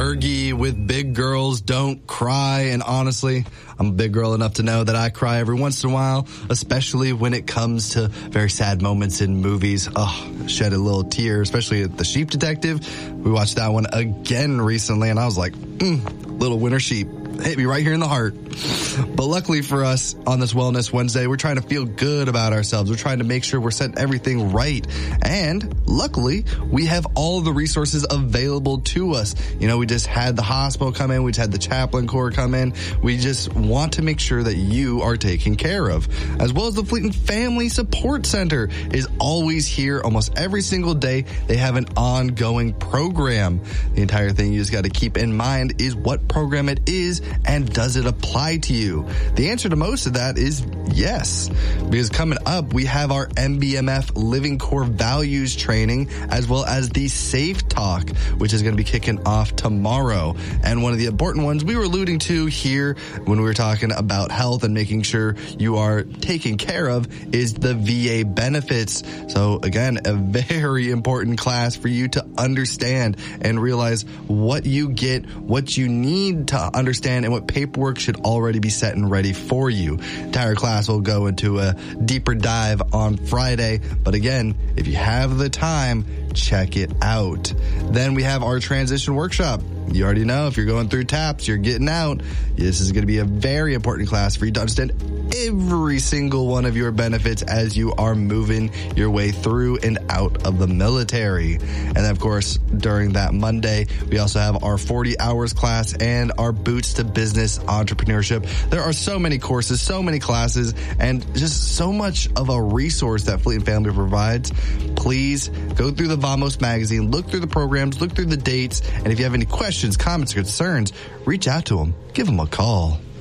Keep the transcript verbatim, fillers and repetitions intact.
Fergie with Big Girls Don't Cry. And honestly, I'm a big girl enough to know that I cry every once in a while, especially when it comes to very sad moments in movies. Oh, shed a little tear, especially at The Sheep Detective. We watched that one again recently, and I was like, mm, little winter sheep. Hit me right here in the heart. But luckily for us on this Wellness Wednesday, we're trying to feel good about ourselves. We're trying to make sure we're setting everything right. And luckily, we have all of the resources available to us. You know, we just had the hospital come in. We just had the chaplain corps come in. We just want to make sure that you are taken care of. As well as the Fleeton Family Support Center is always here almost every single day. They have an ongoing program. The entire thing you just got to keep in mind is what program it is and does it apply to you? The answer to most of that is yes. Because coming up, we have our M B M F Living Core Values training, as well as the Safe Talk, which is going to be kicking off tomorrow. And one of the important ones we were alluding to here when we were talking about health and making sure you are taken care of is the V A benefits. So again, a very important class for you to understand and realize what you get, what you need to understand, and what paperwork should already be set and ready for you. The entire class will go into a deeper dive on Friday. But again, if you have the time, check it out. Then we have our transition workshop. You already know if you're going through TAPS, you're getting out. This is going to be a very important class for you to understand every single one of your benefits as you are moving your way through and out of the military. And then, of course, during that Monday, we also have our forty hours class and our Boots to Business Entrepreneurship. There are so many courses, so many classes, and just so much of a resource that Fleeton Family provides. Please go through the Vamos magazine, look through the programs, look through the dates, and if you have any questions, comments, or concerns, reach out to them. Give them a call.